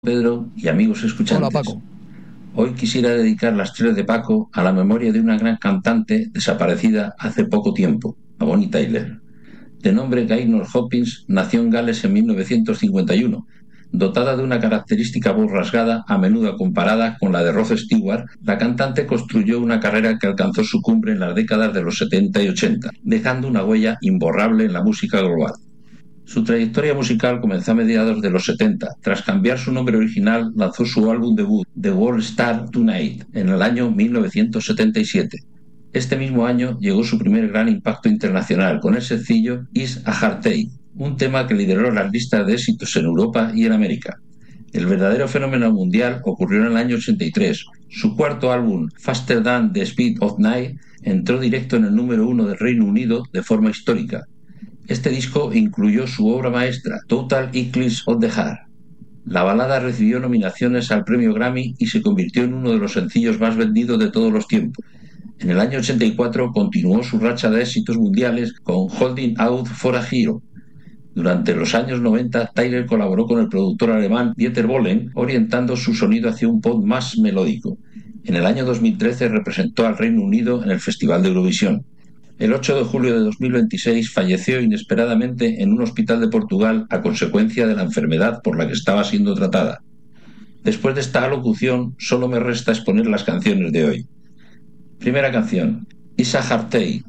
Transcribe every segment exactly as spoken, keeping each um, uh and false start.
Pedro y amigos escuchantes. Hola, Paco. Hoy quisiera dedicar las tres de Paco a la memoria de una gran cantante desaparecida hace poco tiempo, a Bonnie Tyler. De nombre Gaynor Hopkins, nació en Gales en mil novecientos cincuenta y uno. Dotada de una característica voz rasgada, a menudo comparada con la de Rod Stewart, la cantante construyó una carrera que alcanzó su cumbre en las décadas de los setenta y ochenta, dejando una huella imborrable en la música global. Su trayectoria musical comenzó a mediados de los setenta. Tras cambiar su nombre original, lanzó su álbum debut, The World Star Tonight, en el año mil novecientos setenta y siete. Este mismo año llegó su primer gran impacto internacional con el sencillo It's a Hard Day, un tema que lideró las listas de éxitos en Europa y en América. El verdadero fenómeno mundial ocurrió en el año ochenta y tres. Su cuarto álbum, Faster Than the Speed of Night, entró directo en el número uno del Reino Unido de forma histórica. Este disco incluyó su obra maestra, Total Eclipse of the Heart. La balada recibió nominaciones al premio Grammy y se convirtió en uno de los sencillos más vendidos de todos los tiempos. En el año ochenta y cuatro continuó su racha de éxitos mundiales con Holding Out for a Hero. Durante los años noventa, Tyler colaboró con el productor alemán Dieter Bohlen, orientando su sonido hacia un pop más melódico. En el año dos mil trece representó al Reino Unido en el Festival de Eurovisión. El ocho de julio de dos mil veintiséis falleció inesperadamente en un hospital de Portugal a consecuencia de la enfermedad por la que estaba siendo tratada. Después de esta alocución, solo me resta exponer las canciones de hoy. Primera canción, It's a Hard Day.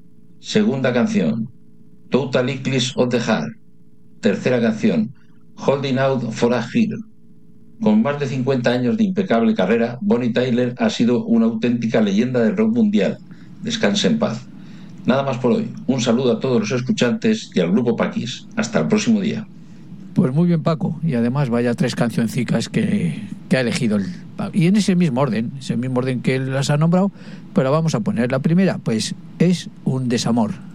Segunda canción, Total Eclipse of the Heart. Tercera canción, Holding Out for a Hero. Con más de cincuenta años de impecable carrera, Bonnie Tyler ha sido una auténtica leyenda del rock mundial. Descanse en paz. Nada más por hoy. Un saludo a todos los escuchantes y al grupo Paquis. Hasta el próximo día. Pues muy bien, Paco. Y además vaya tres cancioncicas que, que ha elegido el Paco. Y en ese mismo orden, ese mismo orden que él las ha nombrado, pero vamos a poner la primera, pues es Un desamor.